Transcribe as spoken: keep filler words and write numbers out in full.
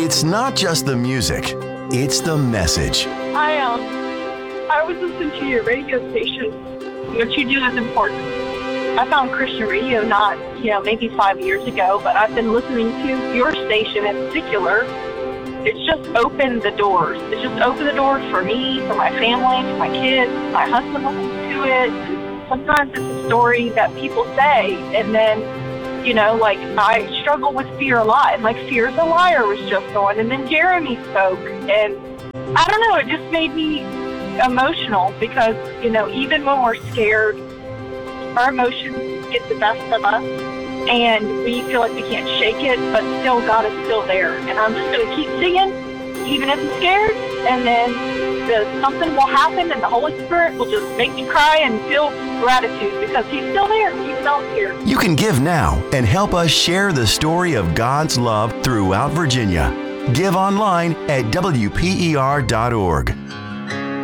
It's not just the music, it's the message. I um, I was listening to your radio station. What you do is important. I found Christian radio not, you know, maybe five years ago, but I've been listening to your station in particular. It's just opened the doors. It's just opened the doors for me, for my family, for my kids. My husband listens to it. Sometimes it's a story that people say, and then, you know, like, I struggle with fear a lot, and like Fear is a Liar was just on, and then Jeremy spoke, and I don't know, it just made me emotional because, you know, even when we're scared, our emotions get the best of us, and we feel like we can't shake it, but still God is still there, and I'm just going to keep singing, even if I'm scared, and then the, something will happen, and the Holy Spirit will just make me cry and feel gratitude because He's still there, even though I'm here. You can give now and help us share the story of God's love throughout Virginia. Give online at W P E R dot org.